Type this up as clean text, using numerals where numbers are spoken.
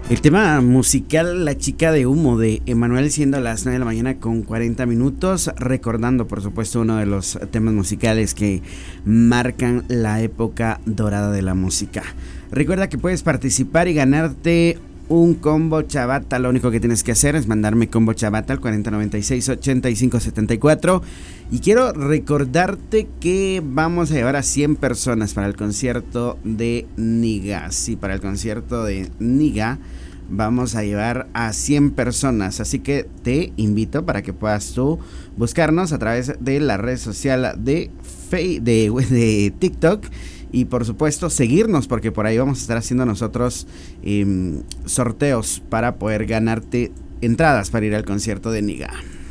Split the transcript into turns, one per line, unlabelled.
El tema musical La chica de humo de Emanuel, siendo las 9 de la mañana con 40 minutos, recordando por supuesto uno de los temas musicales que marcan la época dorada de la música. Recuerda que puedes participar y ganarte un combo chabata. Lo único que tienes que hacer es mandarme combo chabata al 4096-8574. Y quiero recordarte que vamos a llevar a 100 personas para el concierto de Niga. Sí, para el concierto de Niga vamos a llevar a 100 personas. Así que te invito para que puedas tú buscarnos a través de la red social de TikTok. Y por supuesto seguirnos, porque por ahí vamos a estar haciendo nosotros sorteos para poder ganarte entradas para ir al concierto de Niga.